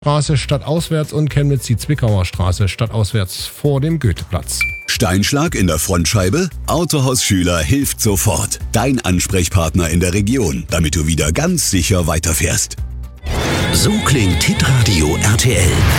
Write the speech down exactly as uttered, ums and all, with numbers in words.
Straße stadtauswärts und Chemnitz die Zwickauer Straße stadtauswärts vor dem Goetheplatz. Steinschlag in der Frontscheibe? Autohaus Schüler hilft sofort. Dein Ansprechpartner in der Region, damit du wieder ganz sicher weiterfährst. So klingt Hitradio R T L.